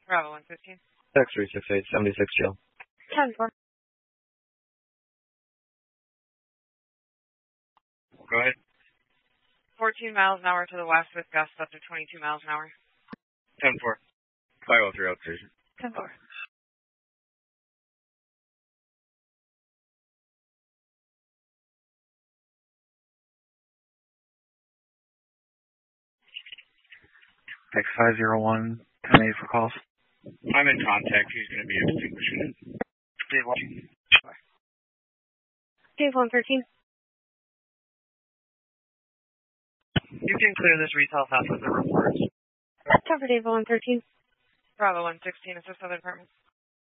Bravo 115. X368, 76 Jill. 10-4. Go ahead. 14 miles an hour to the west with gusts up to 22 miles an hour. 10-4. 503 outstation. 10-4. X501, 10-8 for calls. I'm in contact. He's going to be extinguishing it. Dave 113. You can clear this retail south of the room first. Cover Dave 113. Bravo 116, assist other departments.